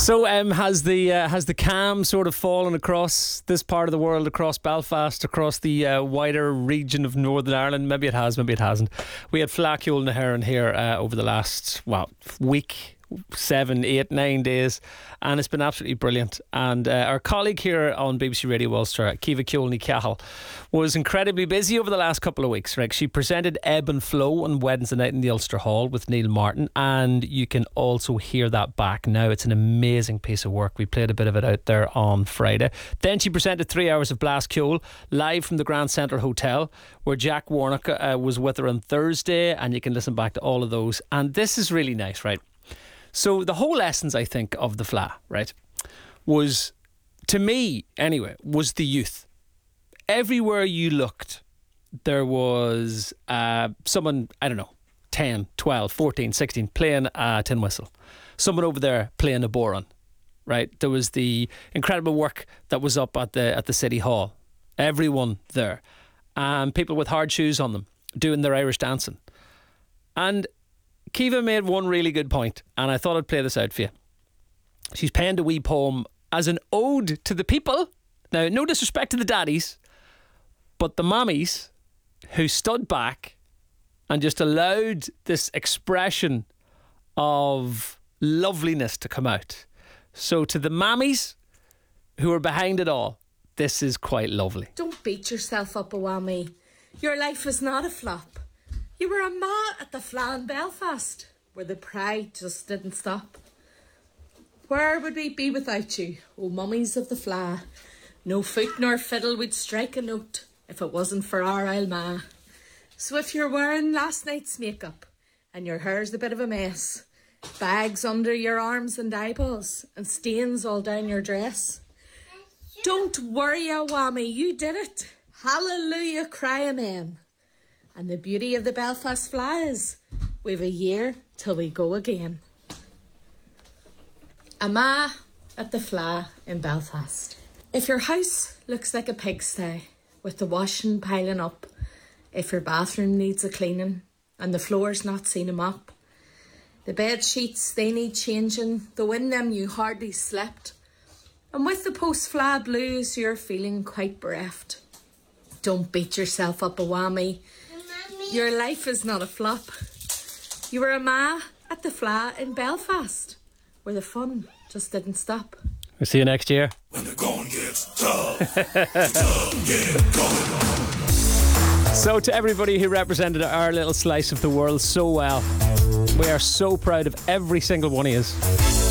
So has the calm sort of fallen across this part of the world, across Belfast, across the wider region of Northern Ireland? Maybe it has, maybe it hasn't. We had Fleadh Cheoil na hÉireann here over the last week, 7, 8, 9 days, and it's been absolutely brilliant. And our colleague here on BBC Radio Ulster, Caoimhe Ceoil ní Ceathail, was incredibly busy over the last couple of weeks. Right? She presented Ebb and Flow on Wednesday night in the Ulster Hall with Neil Martin, and you can also hear that back now. It's an amazing piece of work. We played a bit of it out there on Friday. Then she presented 3 hours of Blast Ceoil live from the Grand Central Hotel, where Jack Warnock was with her on Thursday, and you can listen back to all of those. And this is really nice, right? So the whole essence, I think, of the Fleadh, right, was, to me anyway, was the youth. Everywhere you looked, there was someone, I don't know, 10, 12, 14, 16, playing a tin whistle. Someone over there playing a bodhrán, right? There was the incredible work that was up at the City Hall. Everyone there. And people with hard shoes on them doing their Irish dancing. And Caoimhe made one really good point, and I thought I'd play this out for you. She's penned a wee poem as an ode to the people. Now, no disrespect to the daddies, but the mommies who stood back and just allowed this expression of loveliness to come out. So to the mammies who are behind it all, this is quite lovely. Don't beat yourself up, Awami. Your life is not a flop. You were a ma at the Fleadh in Belfast, where the pride just didn't stop. Where would we be without you, oh mummies of the Fleadh? No foot nor fiddle would strike a note if it wasn't for our old ma. So if you're wearing last night's makeup and your hair's a bit of a mess, bags under your arms and eyeballs and stains all down your dress, don't worry, Awami, you did it. Hallelujah, cry amen. And the beauty of the Belfast Fleadh is we've a year till we go again. A ma at the Fleadh in Belfast. If your house looks like a pigsty with the washing piling up, if your bathroom needs a cleaning and the floor's not seen a mop, the bed sheets they need changing, though in them you hardly slept, and with the post-Fleadh blues you're feeling quite bereft, don't beat yourself up, Awami. Your life is not a flop. You were a ma at the Fleadh in Belfast, where the fun just didn't stop. We'll see you next year. When the going gets tough, get going. So to everybody who represented our little slice of the world so well, we are so proud of every single one of you.